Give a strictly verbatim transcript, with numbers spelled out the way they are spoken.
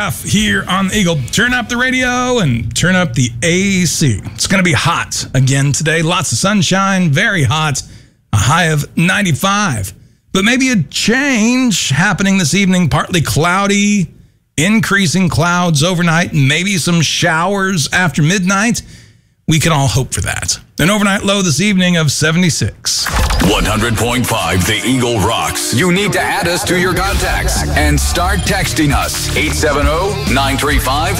Jeff here on the Eagle. Turn up the radio and turn up the A C. It's going to be hot again today. Lots of sunshine, very hot, a high of ninety-five. But maybe a change happening this evening, partly cloudy, increasing clouds overnight, maybe some showers after midnight. We can all hope for that. An overnight low this evening of seventy-six. one hundred point five The Eagle rocks. You need to add us to your contacts and start texting us. eight seven zero, nine three five